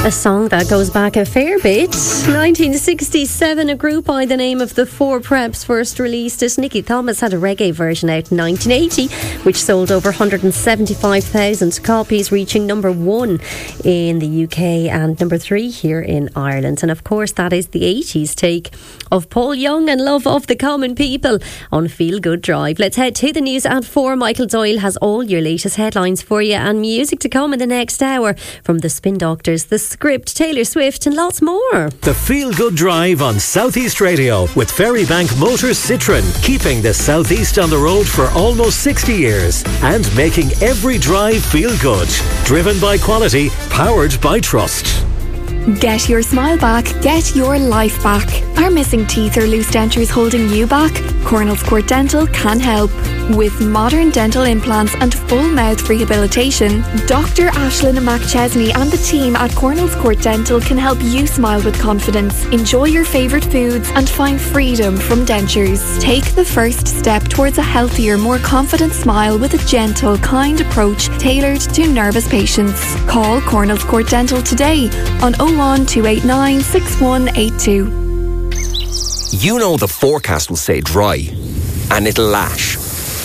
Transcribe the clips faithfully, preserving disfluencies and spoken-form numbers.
A song that goes back a fair bit. nineteen sixty-seven, a group by the name of the Four Preps first released it. Nicky Thomas had a reggae version out in nineteen eighty, which sold over one hundred seventy-five thousand copies, reaching number one in the U K and number three here in Ireland. And of course, that is the eighties take of Paul Young and Love of the Common People on Feel Good Drive. Let's head to the news at four. Michael Doyle has all your latest headlines for you and music to come in the next hour from the Spin Doctors, the Script, Taylor Swift and lots more. The Feel Good Drive on South East Radio with Ferrybank Motors Citroën, keeping the South East on the road for almost sixty years and making every drive feel good. Driven by quality, powered by trust. Get your smile back, get your life back. Are missing teeth or loose dentures holding you back? Cornell's Court Dental can help. With modern dental implants and full mouth rehabilitation, Doctor Ashlyn McChesney and the team at Cornell's Court Dental can help you smile with confidence, enjoy your favourite foods and find freedom from dentures. Take the first step towards a healthier, more confident smile with a gentle, kind approach tailored to nervous patients. Call Cornell's Court Dental today on oh one two eight nine six one eight two. You know the forecast will say dry and it'll lash.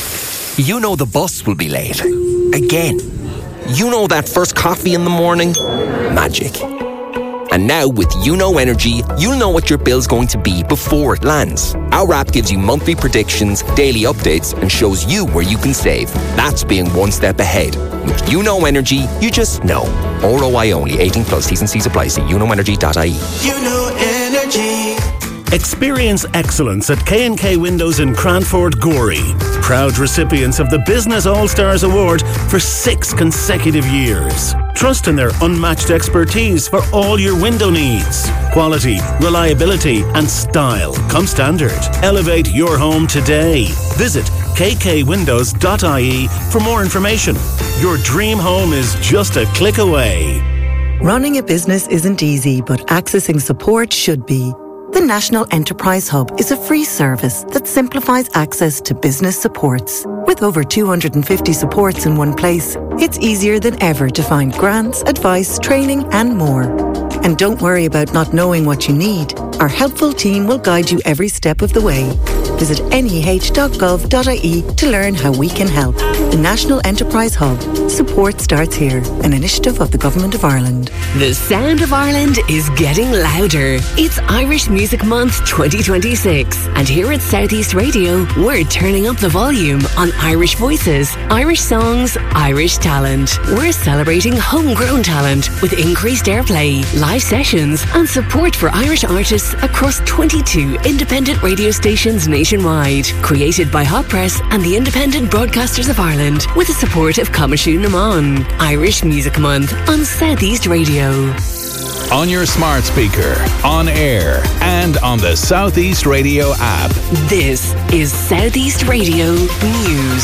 You know the bus will be late. Again. You know that first coffee in the morning? Magic. And now with YouKnow Energy, you'll know what your bill's going to be before it lands. Our app gives you monthly predictions, daily updates, and shows you where you can save. That's being one step ahead. With YouKnow Energy, you just know. R O I only. eighteen plus. T's and C's apply. See you know energy dot I E. YouKnow Energy. Experience excellence at K and K Windows in Cranford, Gorey. Proud recipients of the Business All-Stars Award for six consecutive years. Trust in their unmatched expertise for all your window needs. Quality, reliability and style come standard. Elevate your home today. Visit k k windows dot I E for more information. Your dream home is just a click away. Running a business isn't easy, but accessing support should be. The National Enterprise Hub is a free service that simplifies access to business supports. With over two hundred fifty supports in one place, it's easier than ever to find grants, advice, training and more. And don't worry about not knowing what you need. Our helpful team will guide you every step of the way. Visit n e h dot gov dot I E to learn how we can help. The National Enterprise Hub. Support starts here. An initiative of the Government of Ireland. The sound of Ireland is getting louder. It's Irish Music Month twenty twenty-six. And here at South East Radio, we're turning up the volume on Irish voices, Irish songs, Irish talent. We're celebrating homegrown talent with increased airplay, live sessions and support for Irish artists across twenty-two independent radio stations nationwide. Created by Hot Press and the Independent Broadcasters of Ireland with the support of Coimisiún na Món. Irish Music Month on South East Radio. On your smart speaker, on air and on the South East Radio app. This is South East Radio News.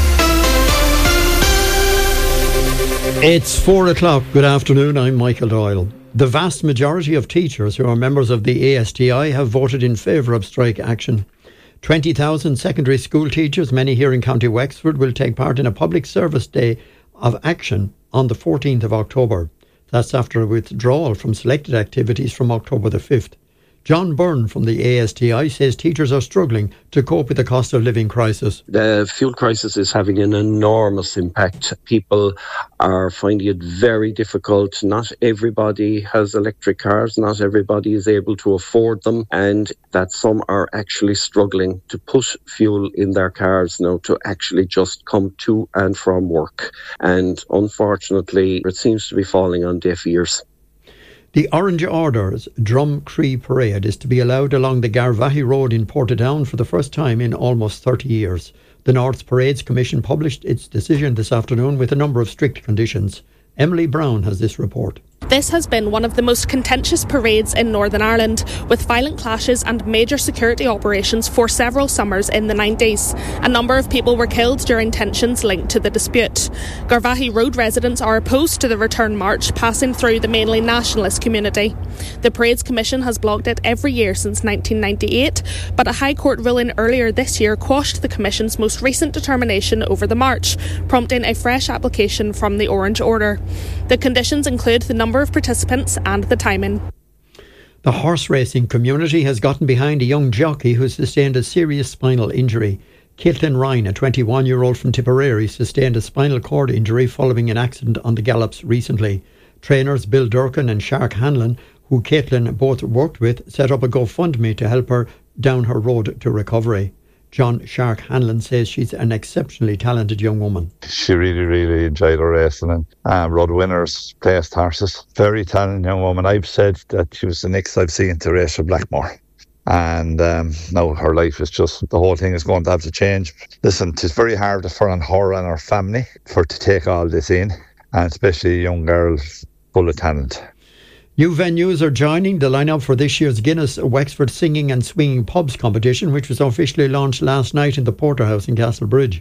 It's four o'clock. Good afternoon, I'm Michael Doyle. The vast majority of teachers who are members of the A S T I have voted in favour of strike action. twenty thousand secondary school teachers, many here in County Wexford, will take part in a public service day of action on the fourteenth of October. That's after a withdrawal from selected activities from October the fifth. John Byrne from the A S T I says teachers are struggling to cope with the cost of living crisis. The fuel crisis is having an enormous impact. People are finding it very difficult. Not everybody has electric cars. Not everybody is able to afford them. And that some are actually struggling to put fuel in their cars now to actually just come to and from work. And unfortunately, it seems to be falling on deaf ears. The Orange Order's Drum Cree Parade is to be allowed along the Garvaghey Road in Portadown for the first time in almost thirty years. The North Parades Commission published its decision this afternoon with a number of strict conditions. Emily Brown has this report. This has been one of the most contentious parades in Northern Ireland, with violent clashes and major security operations for several summers in the nineties. A number of people were killed during tensions linked to the dispute. Garvaghey Road residents are opposed to the return march passing through the mainly nationalist community. The Parades Commission has blocked it every year since nineteen ninety-eight, but a High Court ruling earlier this year quashed the Commission's most recent determination over the march, prompting a fresh application from the Orange Order. The conditions include the number number of participants and the timing. The horse racing community has gotten behind a young jockey who sustained a serious spinal injury. Caitlin Ryan, a twenty-one-year-old from Tipperary, sustained a spinal cord injury following an accident on the gallops recently. Trainers Bill Durkin and Shark Hanlon, who Caitlin both worked with, set up a GoFundMe to help her down her road to recovery. John Shark Hanlon says she's an exceptionally talented young woman. She really, really enjoyed her racing and uh, rode winners, placed horses. Very talented young woman. I've said that she was the next I've seen to race for Blackmore. And um, now her life is just, the whole thing is going to have to change. Listen, it's very hard for her and her family for to take all this in, and especially a young girl full of talent. New venues are joining the lineup for this year's Guinness Wexford Singing and Swinging Pubs competition, which was officially launched last night in the Porterhouse in Castlebridge.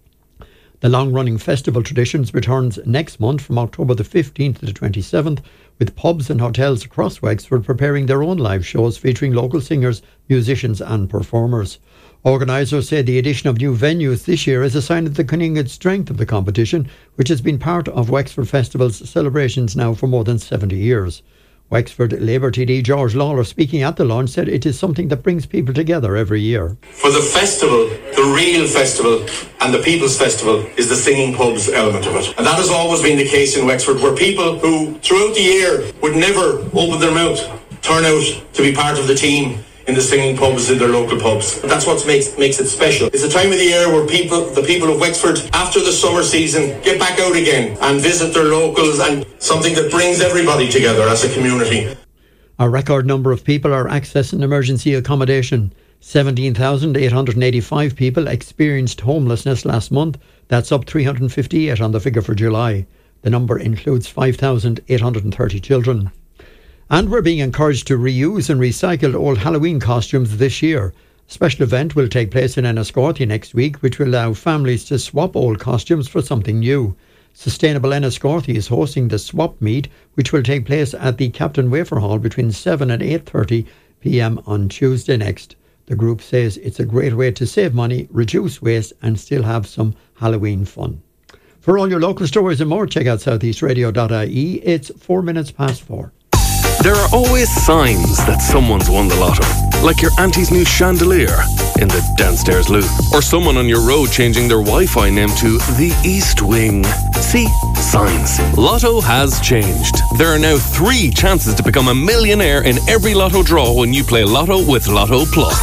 The long-running festival traditions returns next month from October the fifteenth to the twenty-seventh, with pubs and hotels across Wexford preparing their own live shows featuring local singers, musicians and performers. Organisers say the addition of new venues this year is a sign of the continued strength of the competition, which has been part of Wexford Festival's celebrations now for more than seventy years. Wexford Labour T D George Lawler, speaking at the launch, said it is something that brings people together every year. For the festival, the real festival and the People's Festival is the singing pubs element of it. And that has always been the case in Wexford, where people who throughout the year would never open their mouth turn out to be part of the team in the singing pubs in their local pubs. That's what makes makes it special. It's a time of the year where people, the people of Wexford, after the summer season, get back out again and visit their locals, and something that brings everybody together as a community. A record number of people are accessing emergency accommodation. seventeen thousand eight hundred eighty-five people experienced homelessness last month. That's up three hundred fifty-eight on the figure for July. The number includes five thousand eight hundred thirty children. And we're being encouraged to reuse and recycle old Halloween costumes this year. A special event will take place in Enniscorthy next week, which will allow families to swap old costumes for something new. Sustainable Enniscorthy is hosting the Swap Meet, which will take place at the Captain Wafer Hall between seven and eight thirty p m on Tuesday next. The group says it's a great way to save money, reduce waste and still have some Halloween fun. For all your local stories and more, check out south east radio dot I E. It's four minutes past four. There are always signs that someone's won the lotto, like your auntie's new chandelier in the downstairs loo, or someone on your road changing their Wi-Fi name to the East Wing. See? Signs. Lotto has changed. There are now three chances to become a millionaire in every lotto draw when you play Lotto with Lotto Plus.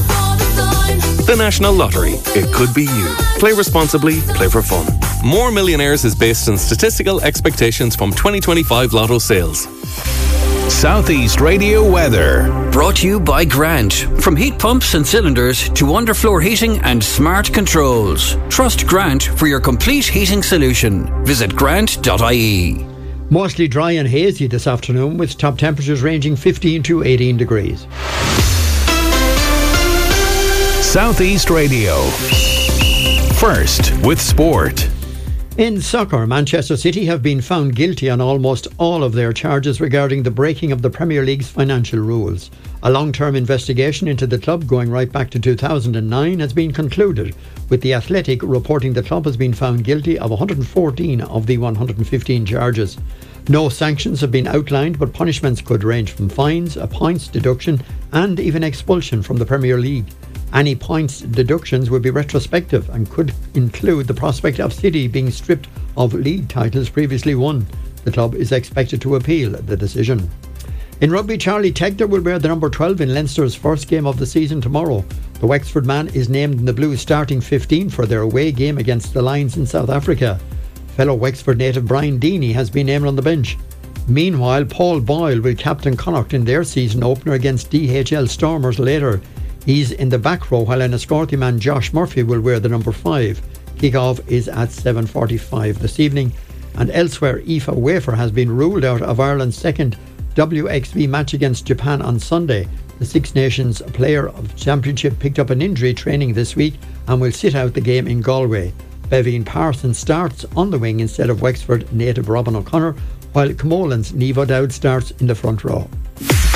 The National Lottery. It could be you. Play responsibly, play for fun. More Millionaires is based on statistical expectations from twenty twenty-five Lotto sales. Southeast Radio weather. Brought to you by Grant. From heat pumps and cylinders to underfloor heating and smart controls. Trust Grant for your complete heating solution. Visit grant dot I E. Mostly dry and hazy this afternoon, with top temperatures ranging fifteen to eighteen degrees. Southeast Radio. First with sport. In soccer, Manchester City have been found guilty on almost all of their charges regarding the breaking of the Premier League's financial rules. A long-term investigation into the club going right back to two thousand nine has been concluded, with The Athletic reporting the club has been found guilty of one hundred fourteen of the one hundred fifteen charges. No sanctions have been outlined, but punishments could range from fines, a points deduction and even expulsion from the Premier League. Any points deductions would be retrospective and could include the prospect of City being stripped of league titles previously won. The club is expected to appeal the decision. In rugby, Charlie Tector will wear the number twelve in Leinster's first game of the season tomorrow. The Wexford man is named in the Blues starting fifteen for their away game against the Lions in South Africa. Fellow Wexford native Brian Deeney has been named on the bench. Meanwhile, Paul Boyle will captain Connacht in their season opener against D H L Stormers later. He's in the back row, while Enniscorthy man Josh Murphy will wear the number five. Kick-off is at seven forty-five this evening. And elsewhere, Aoife Wafer has been ruled out of Ireland's second W X V match against Japan on Sunday. The Six Nations player of the championship picked up an injury training this week and will sit out the game in Galway. Bevian Parsons starts on the wing instead of Wexford native Robin O'Connor, while Camolan's Niamh O'Dowd starts in the front row.